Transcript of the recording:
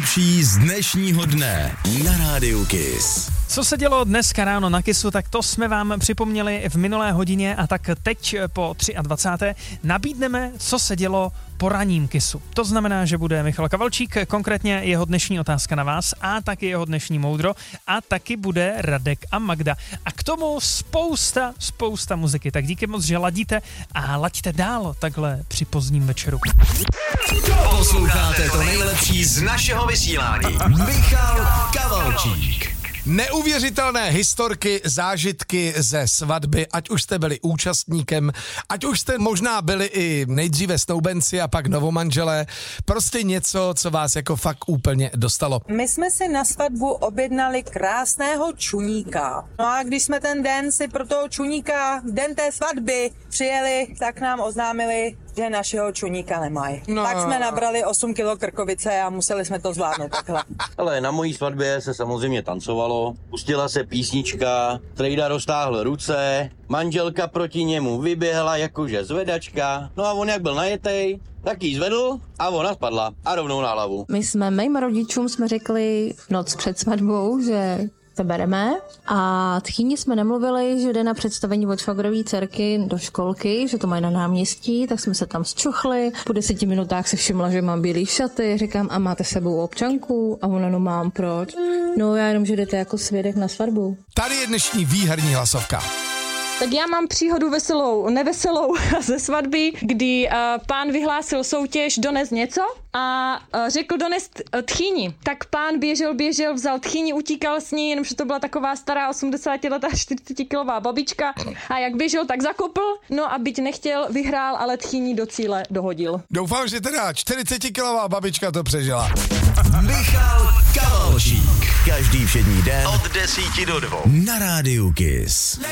nejlepší z dnešního dne na Rádiu Kiss. Co se dělo dneska ráno na Kissu, tak to jsme vám připomněli v minulé hodině a tak teď po 23. nabídneme, co se dělo po ranním Kissu. To znamená, že bude Michal Kavalčík, konkrétně jeho dnešní otázka na vás a taky jeho dnešní moudro a taky bude Radek a Magda. A k tomu spousta muziky. Tak díky moc, že ladíte a laďte dál takhle při pozdním večeru. Posloucháte to nejlepší z našeho vysílání. Michal Kavalčík. Neuvěřitelné historky, zážitky ze svatby, ať už jste byli účastníkem, ať už jste možná byli i nejdříve snoubenci a pak novomanželé, prostě něco, co vás jako fakt úplně dostalo. My jsme si na svatbu objednali krásného čuníka. No a když jsme ten den si pro toho čuníka, den té svatby, přijeli, tak nám oznámili, že našeho čuníka nemají. No. Tak jsme nabrali 8 kilo krkovice a museli jsme to zvládnout takhle. Ale na mojí svatbě se samozřejmě tancovalo, pustila se písnička, trejda roztáhl ruce, manželka proti němu vyběhla jakože zvedačka, no a on jak byl najetej, tak jí zvedl a ona spadla a rovnou na hlavu. My jsme mým rodičům jsme řekli noc před svatbou, že to bereme a tchýni jsme nemluvili, že jde na představení od švagrový dcerky do školky, že to mají na náměstí, tak jsme se tam zčuchli. Po 10 minutách se všimla, že mám bílý šaty, říkám, a máte s sebou občanku? A ona, no mám, proč? No já jenom, že jdete jako svědek na svatbu. Tady je dnešní výherní hlasovka. Tak já mám příhodu neveselou ze svatby, kdy pán vyhlásil soutěž dones něco a řekl donést tchýni. Tak pán běžel, vzal tchýni, utíkal s ní, jenomže to byla taková stará 80letá 40kilová babička a jak běžel, tak zakopl, no a byť nechtěl, vyhrál, ale tchýni do cíle dohodil. Doufám, že teda 40kilová babička to přežila. Michal Kavalčík. Každý všední den od 10 do 2 na Rádiu Kiss.